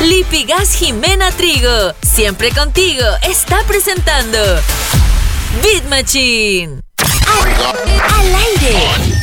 Lipigas Jimena Trigo, siempre contigo, está presentando Beat Machine. Al aire